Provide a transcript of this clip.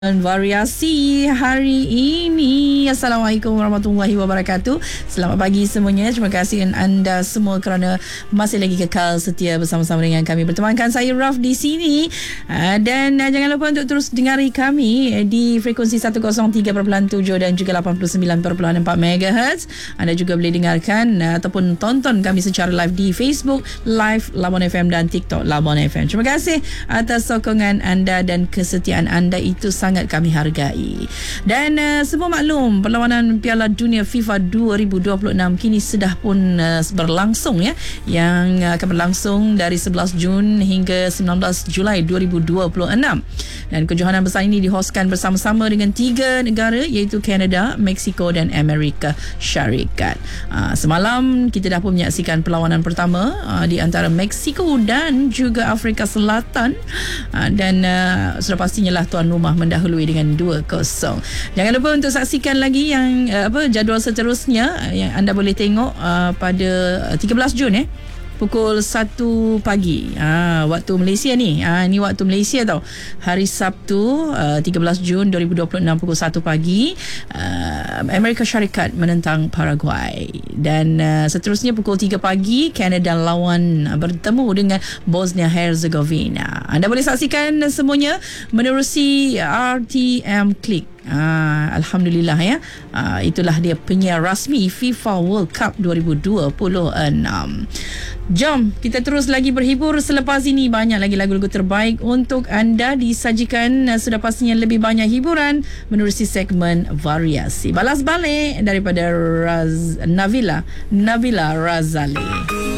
Variasi hari ini. Assalamualaikum warahmatullahi wabarakatuh. Selamat pagi semuanya. Terima kasih anda semua kerana masih lagi kekal setia bersama-sama dengan kami. Bertemankan saya Raf di sini. Dan jangan lupa untuk terus dengari kami di frekuensi 103.7 dan juga 89.4 MHz. Anda juga boleh dengarkan ataupun tonton kami secara live di Facebook Live Labuan FM dan TikTok Labuan FM. Terima kasih atas sokongan anda dan kesetiaan anda, itu sangat kami hargai. Dan semua maklum, perlawanan Piala Dunia FIFA 2026 kini sudah pun berlangsung ya, yang akan berlangsung dari 11 Jun hingga 19 Julai 2026. Dan kejohanan besar ini dihoskan bersama-sama dengan 3 negara, iaitu Kanada, Mexico dan Amerika Syarikat. Semalam kita dah pun menyaksikan perlawanan pertama di antara Mexico dan juga Afrika Selatan, dan sudah pastinya lah tuan rumah mendahului dengan 2-0. Jangan lupa untuk saksikan lagi yang jadual seterusnya yang anda boleh tengok pada 13 Jun pukul 1 pagi waktu Malaysia ni. Ni waktu Malaysia tau. Hari Sabtu 13 Jun 2026 pukul 1 pagi Amerika Syarikat menentang Paraguay. Dan seterusnya pukul 3 pagi Kanada lawan bertemu dengan Bosnia Herzegovina. Anda boleh saksikan semuanya menerusi RTM Click. Alhamdulillah ya. Itulah dia penyiar rasmi FIFA World Cup 2026. Jom kita terus lagi berhibur. Selepas ini banyak lagi lagu-lagu terbaik untuk anda disajikan. Sudah pastinya lebih banyak hiburan menerusi segmen variasi. Balas balik daripada Nabila Razali.